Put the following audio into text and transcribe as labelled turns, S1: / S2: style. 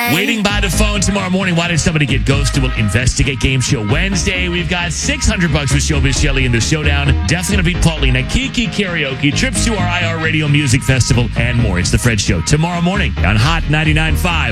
S1: Waiting by the phone tomorrow morning. Why did somebody get ghosted? We'll investigate Game Show Wednesday. We've got $600 with Showbiz Shelly in the showdown. Definitely going to beat Paulina. Kiki karaoke. Trips to our IR Radio Music Festival and more. It's The Fred Show tomorrow morning on Hot 99.5.